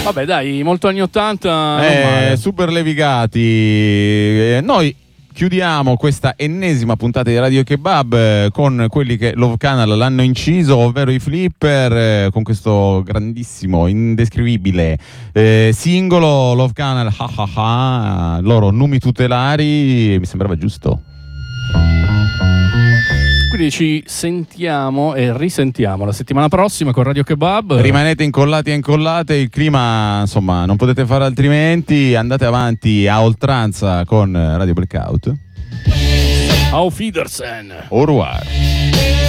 Vabbè, dai, molto anni 80. Non male. Super levigati. Noi chiudiamo questa ennesima puntata di Radio Kebab con quelli che Love Canal l'hanno inciso, ovvero i Flipper, con questo grandissimo, indescrivibile singolo Love Canal, loro numi tutelari, mi sembrava giusto. Quindi ci sentiamo e risentiamo la settimana prossima con Radio Kebab. Rimanete incollati e incollate, il clima, insomma, non potete fare altrimenti, andate avanti a oltranza con Radio Blackout. Auf Wiedersehen. Au revoir.